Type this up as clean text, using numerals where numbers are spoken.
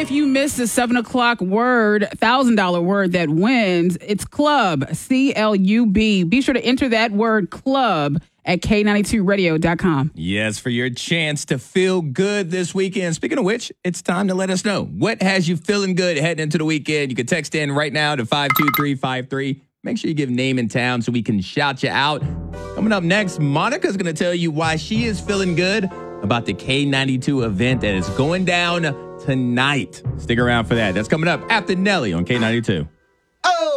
if you missed the 7 o'clock word, $1,000 word that wins, it's club, C-L-U-B. Be sure to enter that word club at K92radio.com. Yes, for your chance to feel good this weekend. Speaking of which, it's time to let us know. What has you feeling good heading into the weekend? You can text in right now to 52353. Make sure you give name and town so we can shout you out. Coming up next, Monica's going to tell you why she is feeling good about the K92 event that is going down tonight. Stick around for that. That's coming up after Nelly on K92.